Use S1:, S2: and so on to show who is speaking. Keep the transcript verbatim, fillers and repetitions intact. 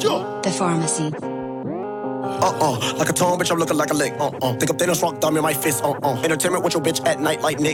S1: The Pharmacy.
S2: Uh-uh, like a tone, bitch, I'm looking like a lick. Uh-uh, think I'm Thanos, rock thumb in my fist. Uh-uh, entertainment with your bitch at night like Nick.